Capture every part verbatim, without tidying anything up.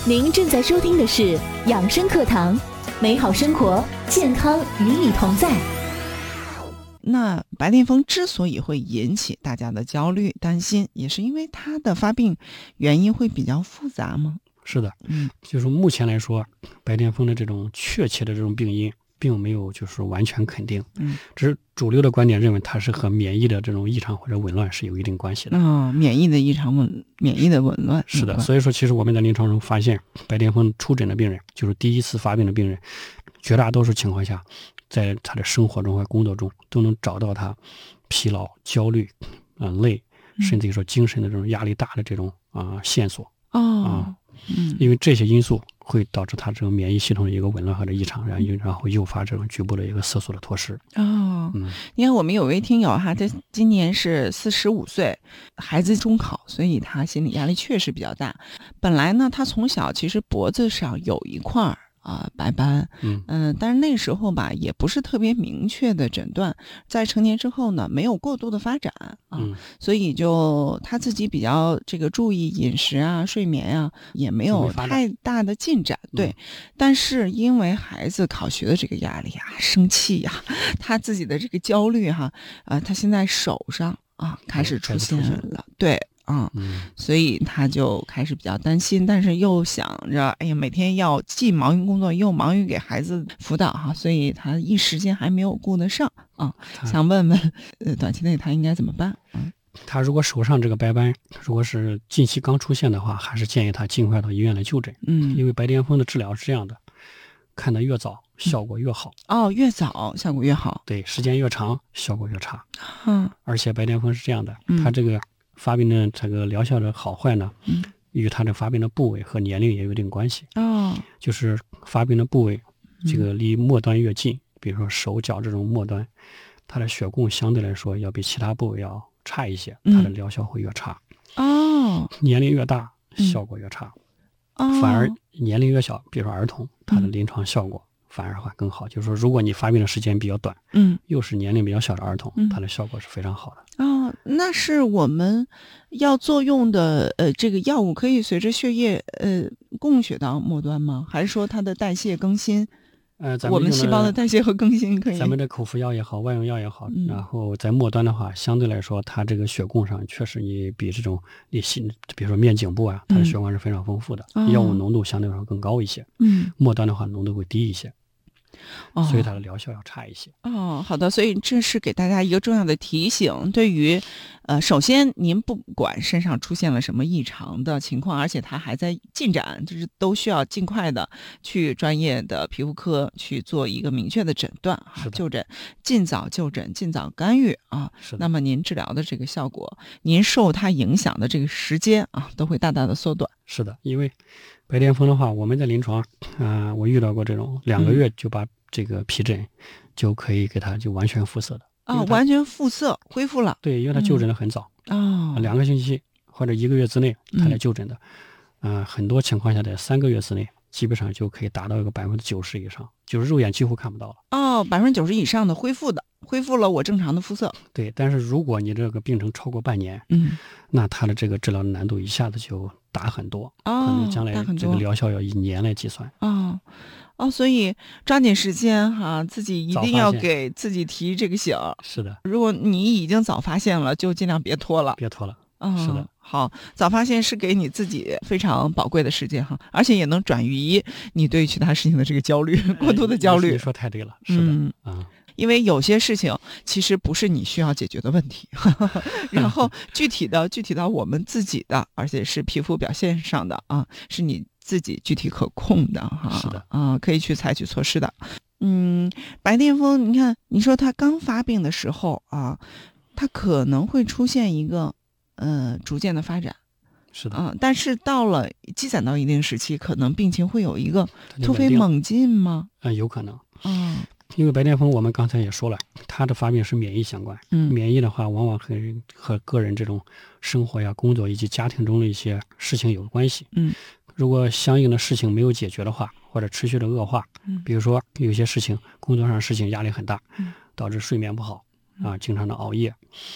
您正在收听的是养生课堂，美好生活，健康与你同在。 那白癜风之所以会引起大家的焦虑担心，也是因为它的发病原因会比较复杂吗？ 是的， 嗯， 就是目前来说，白癜风的这种确切的这种病因并没有就是完全肯定， 嗯， 只是主流的观点认为它是和免疫的这种异常或者紊乱是有一定关系的。 啊、免疫的异常紊免疫的紊乱是的，所以说其实我们在临床中发现，白癜风出诊的病人，就是第一次发病的病人，绝大多数情况下，在他的生活中和工作中都能找到他疲劳、焦虑、啊、呃、累，甚至于说精神的这种压力大的这种啊、呃、线索。 哦， 啊， 嗯， 因为这些因素会导致他这种免疫系统的一个紊乱或者异常，然后然后诱发这种局部的一个色素的脱失。 哦， 嗯， 你看我们有位听友哈，他今年是四十五岁，孩子中考，所以他心理压力确实比较大。本来呢，他从小其实脖子上有一块儿啊、呃、白斑， 嗯嗯、呃，但是那时候吧也不是特别明确的诊断，在成年之后呢没有过度的发展啊， 嗯所以就他自己比较这个注意饮食啊、睡眠啊，也没有太大的进展。对， 嗯， 但是因为孩子考学的这个压力啊、生气呀、他自己的这个焦虑哈、啊，呃，他现在手上啊开始出现开始出了，对。啊、 嗯， 所以他就开始比较担心，但是又想着，哎呀，每天要既忙于工作，又忙于给孩子辅导哈，所以他一时间还没有顾得上啊。想问问，呃，短期内他应该怎么办？嗯， 他如果手上这个白斑如果是近期刚出现的话，还是建议他尽快到医院来就诊。 嗯， 因为白癜风的治疗是这样的，看得越早效果越好。 哦，越早效果越好。 对，时间越长效果越差。 嗯， 而且白癜风是这样的， 嗯它这个发病的这个疗效的好坏呢， 嗯， 与它的发病的部位和年龄也有一定关系。 哦， 就是发病的部位，这个离末端越近，比如说手脚这种末端，它的血供相对来说要比其他部位要差一些，它的疗效会越差。 哦， 年龄越大，效果越差。 哦， 反而年龄越小，比如说儿童，它的临床效果反而会更好。就是说，如果你发病的时间比较短， 嗯， 又是年龄比较小的儿童， 嗯它的效果是非常好的。 哦，那是我们要作用的呃这个药物可以随着血液呃供血到末端吗？还是说它的代谢更新？ 呃，咱们我们细胞的代谢和更新可以。 咱们的口服药也好，外用药也好， 嗯、 然后在末端的话，相对来说，它这个血供上确实你比这种你心，比如说面颈部啊，它的血管是非常丰富的， 嗯、 药物浓度相对来说更高一些。 嗯， 末端的话浓度会低一些。 哦， 所以它的疗效要差一些。 哦，好的，所以这是给大家一个重要的提醒。对于，呃，首先您不管身上出现了什么异常的情况，而且它还在进展，就是都需要尽快的去专业的皮肤科去做一个明确的诊断啊，就诊，尽早就诊，尽早干预啊。 是的。 那么您治疗的这个效果，您受它影响的这个时间啊，都会大大的缩短。 是的，因为白癜风的话，我们在临床啊、呃，我遇到过这种两个月就把这个皮疹就可以给它就完全复色的啊、哦，完全复色恢复了。 对，因为它就诊的很早啊、 嗯哦， 两个星期或者一个月之内它来就诊的，嗯、呃，很多情况下在三个月之内基本上就可以达到一个百分之九十以上，就是肉眼几乎看不到了。 哦，百分之九十以上的恢复的，恢复了我正常的肤色。 对，但是如果你这个病程超过半年， 嗯， 那它的这个治疗的难度一下子就大很多， 哦， 可能将来这个疗效要以年来计算。 哦。哦，所以抓紧时间哈，自己一定要给自己提这个醒。 是的， 如果你已经早发现了，就尽量别拖了， 别拖了。 嗯， 是的， 好，早发现是给你自己非常宝贵的时间哈，而且也能转移你对其他事情的这个焦虑，过度的焦虑。 你说太对了，是的， 嗯啊。 因为有些事情其实不是你需要解决的问题，然后具体的具体到我们自己的，而且是皮肤表现上的啊，是你自己具体可控的哈， 是的啊，可以去采取措施的。嗯，白癜风，你看你说他刚发病的时候啊，他可能会出现一个呃逐渐的发展。 是的， 嗯，但是到了积攒到一定时期，可能病情会有一个突飞猛进吗？ 嗯、呃，有可能。 嗯， 因为白癜风我们刚才也说了，它的发病是免疫相关。 嗯， 免疫的话，往往和和个人这种生活呀、工作以及家庭中的一些事情有关系。 嗯， 如果相应的事情没有解决的话，或者持续的恶化， 嗯， 比如说有些事情，工作上事情压力很大， 嗯， 导致睡眠不好啊，经常的熬夜。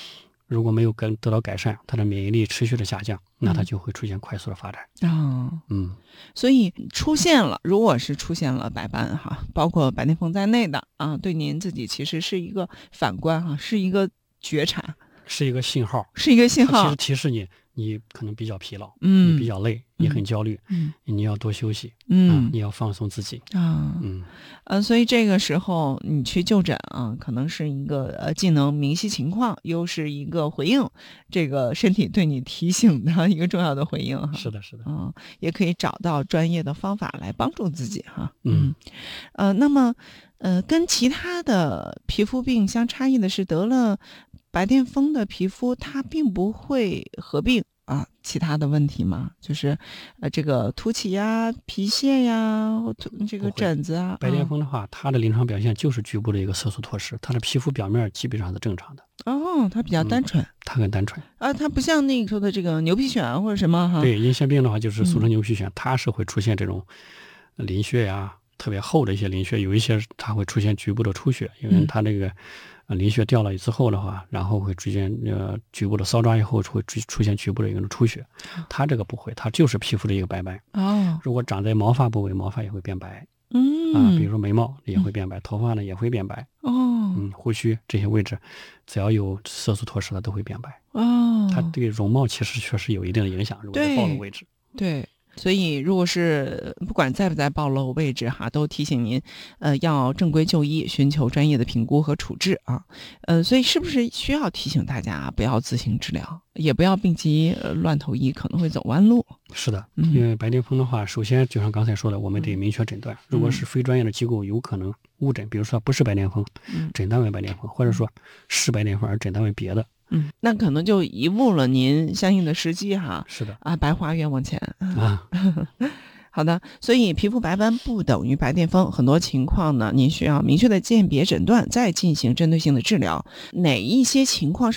如果没有跟得到改善，它的免疫力持续的下降，那它就会出现快速的发展。 啊、哦， 嗯， 所以出现了，如果是出现了白斑哈，包括白癜风在内的啊，对您自己其实是一个反观哈，是一个觉察， 是一个信号， 是一个信号， 其实提示你，你可能比较疲劳， 嗯， 你比较累，你很焦虑， 嗯， 你要多休息， 嗯， 啊、你要放松自己啊， 嗯， 呃，所以这个时候你去就诊啊，可能是一个呃，既能明晰情况，又是一个回应这个身体对你提醒的一个重要的回应哈。 是的，是的， 嗯，也可以找到专业的方法来帮助自己哈。 嗯， 呃，那么呃，跟其他的皮肤病相差异的是，得了白癜风的皮肤，它并不会合并啊其他的问题吗？就是呃这个凸起呀、皮屑呀、这个疹子啊。 白癜风的话，它的临床表现就是局部的一个色素脱失，它的皮肤表面基本上是正常的。 哦，它比较单纯。 嗯、它很单纯啊，它不像那个说的这个牛皮癣或者什么哈。 对，银屑病的话就是俗称牛皮癣，嗯、它是会出现这种鳞屑呀。特别厚的一些鳞屑，有一些它会出现局部的出血，因为它这个呃鳞屑掉了之后的话，然后会出现呃局部的搔抓以后会出现局部的一种出血。它这个不会，它就是皮肤的一个白斑。 哦， 如果长在毛发部位，毛发也会变白。 嗯啊，比如说眉毛也会变白，嗯、头发呢也会变白。 哦， 嗯，胡须这些位置，只要有色素脱失，它都会变白。 哦， 它对容貌其实确实有一定的影响，如果在暴露位置。 对。所以，如果是不管在不在暴露位置哈，都提醒您，呃，要正规就医，寻求专业的评估和处置啊。呃，所以是不是需要提醒大家不要自行治疗，也不要病急乱投医，可能会走弯路？ 是的，因为白癜风的话，首先就像刚才说的，我们得明确诊断。如果是非专业的机构，有可能误诊，比如说不是白癜风，诊断为白癜风，或者说是白癜风而诊断为别的。 嗯，那可能就贻误了您相应的时机哈。 是的啊，白花冤枉钱啊。 好的，所以皮肤白斑不等于白癜风，很多情况呢，您需要明确的鉴别诊断，再进行针对性的治疗。哪一些情况是